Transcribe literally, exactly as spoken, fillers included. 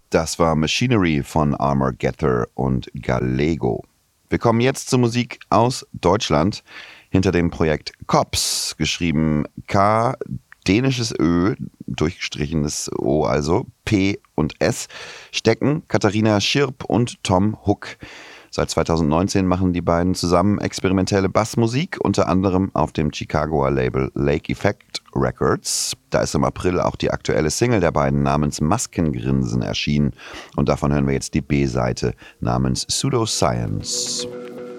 Das war Machinery von Armor Getter und Gallego. Wir kommen jetzt zur Musik aus Deutschland. Hinter dem Projekt Cops, geschrieben K, dänisches Ö, durchgestrichenes O also, P und S, stecken Katharina Schirp und Tom Hook. Seit zweitausendneunzehn machen die beiden zusammen experimentelle Bassmusik, unter anderem auf dem Chicagoer Label Lake Effect Records. Da ist im April auch die aktuelle Single der beiden namens Maskengrinsen erschienen und davon hören wir jetzt die B-Seite namens Pseudoscience.